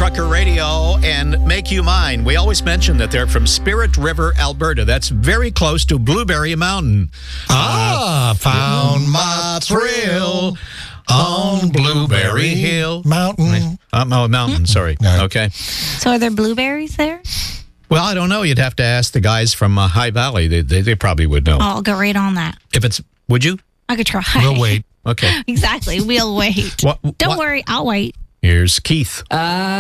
Trucker Radio and Make You Mine. We always mention that they're from Spirit River, Alberta. That's very close to Blueberry Mountain. Found my thrill on Blueberry Hill. Mountain. Mountain, sorry. No. Okay. So are there blueberries there? Well, I don't know. You'd have to ask the guys from High Valley. They probably would know. I'll go right on that. Would you? I could try. We'll wait. Okay. Exactly. We'll wait. Don't worry. I'll wait. Here's Keith.